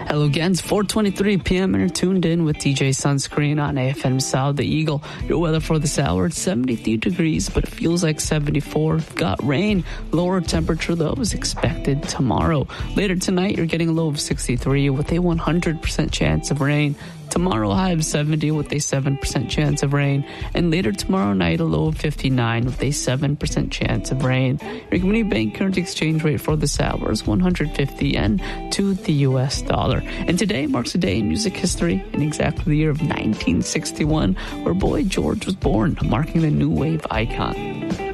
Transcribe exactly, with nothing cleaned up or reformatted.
Hello again, it's four twenty-three p.m. and you're tuned in with D J Sunscreen on A F M South The Eagle. Your weather for this hour, it's seventy-three degrees, but it feels like seventy-four. Got rain. Lower temperature, though, is expected tomorrow. Later tonight, you're getting a low of sixty-three with a one hundred percent chance of rain. Tomorrow, high of seventy with a seven percent chance of rain. And later tomorrow night, a low of fifty-nine with a seven percent chance of rain. Your Community Bank current exchange rate for this hour is one hundred fifty yen to the U S dollar. And today marks a day in music history in exactly the year of nineteen sixty-one, where Boy George was born, marking the new wave icon.